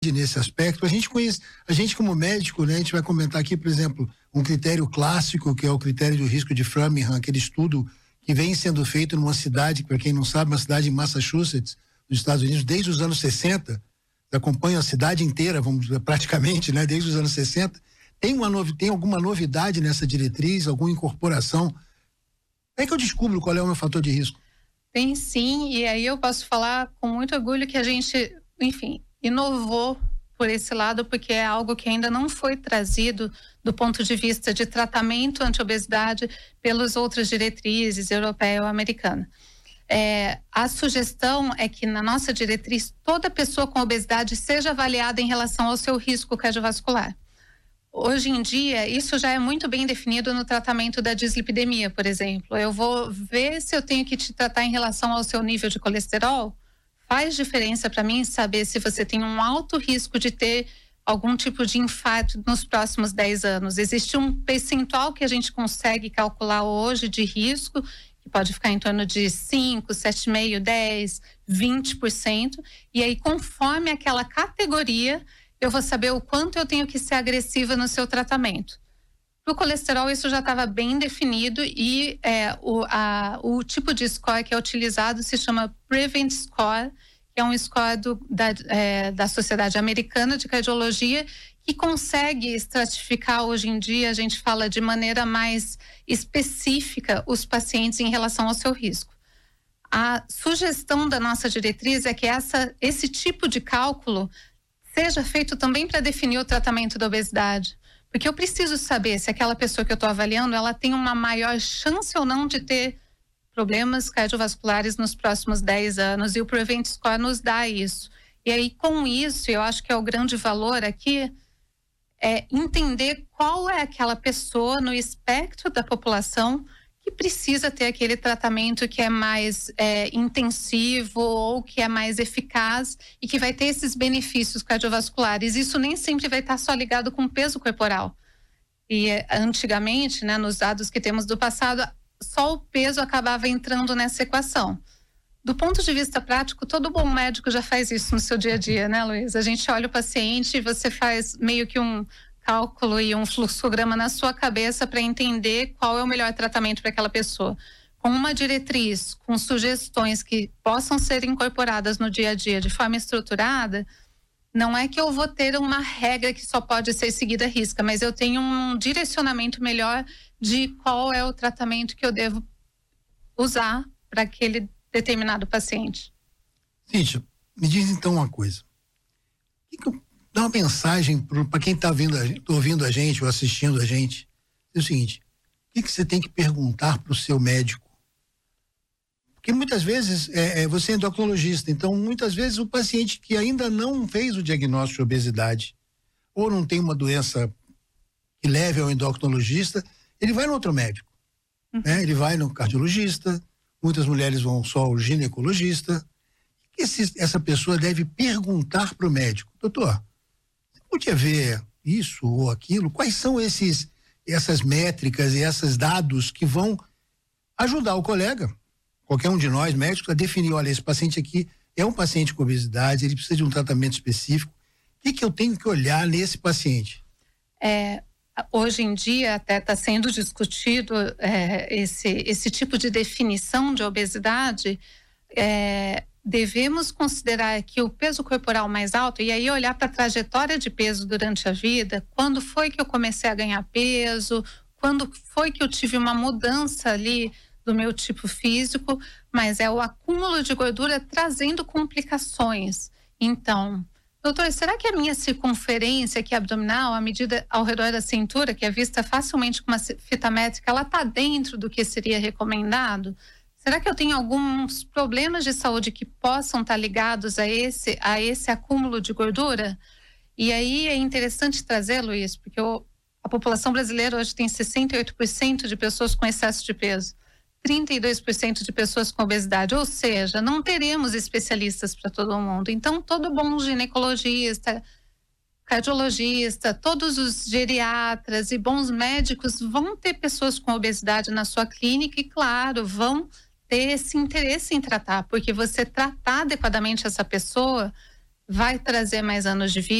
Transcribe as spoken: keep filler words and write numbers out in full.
nesse aspecto. A gente conhece, a gente como médico, né, a gente vai comentar aqui, por exemplo, um critério clássico, que é o critério do risco de Framingham, aquele estudo que vem sendo feito numa cidade, para quem não sabe, uma cidade em Massachusetts, nos Estados Unidos, desde os anos sessenta, acompanha a cidade inteira, vamos dizer, praticamente, né, desde os anos sessenta. Tem uma novi, tem alguma novidade nessa diretriz, alguma incorporação? Como é que eu descubro qual é o meu fator de risco? Tem sim, e aí eu posso falar com muito orgulho que a gente, enfim, inovou por esse lado, porque é algo que ainda não foi trazido do ponto de vista de tratamento anti-obesidade pelas outras diretrizes europeia ou americana. É, a sugestão é que na nossa diretriz toda pessoa com obesidade seja avaliada em relação ao seu risco cardiovascular. Hoje em dia, isso já é muito bem definido no tratamento da dislipidemia, por exemplo. Eu vou ver se eu tenho que te tratar em relação ao seu nível de colesterol. Faz diferença para mim saber se você tem um alto risco de ter algum tipo de infarto nos próximos dez anos. Existe um percentual que a gente consegue calcular hoje de risco, que pode ficar em torno de cinco, sete vírgula cinco, dez, vinte por cento. E aí, conforme aquela categoria, eu vou saber o quanto eu tenho que ser agressiva no seu tratamento. Para o colesterol, isso já estava bem definido e é, o, a, o tipo de score que é utilizado se chama Prevent Score, que é um score do, da, é, da Sociedade Americana de Cardiologia, que consegue estratificar hoje em dia, a gente fala de maneira mais específica os pacientes em relação ao seu risco. A sugestão da nossa diretriz é que essa, esse tipo de cálculo seja feito também para definir o tratamento da obesidade. Porque eu preciso saber se aquela pessoa que eu estou avaliando, ela tem uma maior chance ou não de ter problemas cardiovasculares nos próximos dez anos, e o Prevent Score nos dá isso. E aí, com isso, eu acho que é o grande valor aqui, é entender qual é aquela pessoa no espectro da população que precisa ter aquele tratamento que é mais é, intensivo ou que é mais eficaz e que vai ter esses benefícios cardiovasculares. Isso nem sempre vai estar só ligado com o peso corporal. E antigamente, né, nos dados que temos do passado, só o peso acabava entrando nessa equação. Do ponto de vista prático, todo bom médico já faz isso no seu dia a dia, né, Luiz? A gente olha o paciente e você faz meio que um cálculo e um fluxograma na sua cabeça para entender qual é o melhor tratamento para aquela pessoa. Com uma diretriz, com sugestões que possam ser incorporadas no dia a dia de forma estruturada, não é que eu vou ter uma regra que só pode ser seguida à risca, mas eu tenho um direcionamento melhor de qual é o tratamento que eu devo usar para aquele determinado paciente. Cíntia, me diz então uma coisa. O que que eu dá uma mensagem para quem está ouvindo a gente ou assistindo a gente? É o seguinte: o que, que você tem que perguntar para o seu médico? Porque muitas vezes é, é, você é endocrinologista, então muitas vezes o paciente que ainda não fez o diagnóstico de obesidade ou não tem uma doença que leve ao endocrinologista, ele vai no outro médico, uhum. né? Ele vai no cardiologista, muitas mulheres vão só ao ginecologista. O que esse, essa pessoa deve perguntar para o médico? Doutor, podia ver isso ou aquilo? Quais são esses, essas métricas e esses dados que vão ajudar o colega, qualquer um de nós médicos, a definir, olha, esse paciente aqui é um paciente com obesidade, ele precisa de um tratamento específico. O que, que eu tenho que olhar nesse paciente? É, hoje em dia até está sendo discutido é, esse, esse tipo de definição de obesidade. é, Devemos considerar que o peso corporal mais alto, e aí olhar para a trajetória de peso durante a vida, quando foi que eu comecei a ganhar peso, quando foi que eu tive uma mudança ali do meu tipo físico, mas é o acúmulo de gordura trazendo complicações. Então, doutor, será que a minha circunferência aqui abdominal, a medida ao redor da cintura, que é vista facilmente com uma fita métrica, ela está dentro do que seria recomendado? Será que eu tenho alguns problemas de saúde que possam estar ligados a esse, a esse acúmulo de gordura? E aí é interessante trazer, Luiz, porque o, a população brasileira hoje tem sessenta e oito por cento de pessoas com excesso de peso, trinta e dois por cento de pessoas com obesidade, ou seja, não teremos especialistas para todo mundo. Então, todo bom ginecologista, cardiologista, todos os geriatras e bons médicos vão ter pessoas com obesidade na sua clínica e, claro, vão ter esse interesse em tratar, porque você tratar adequadamente essa pessoa vai trazer mais anos de vida.